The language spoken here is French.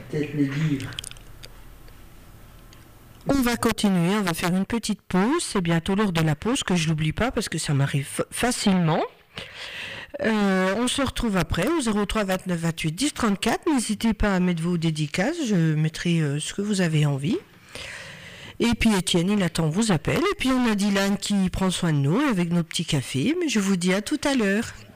peut-être les dire. On va continuer, on va faire une petite pause. C'est bientôt l'heure de la pause, que je l'oublie pas parce que ça m'arrive facilement. On se retrouve après au 03 29 28 10 34. N'hésitez pas à mettre vos dédicaces, je mettrai ce que vous avez envie. Et puis Étienne, il attend vos appels. Et puis on a Dylan qui prend soin de nous avec nos petits cafés. Mais je vous dis à tout à l'heure.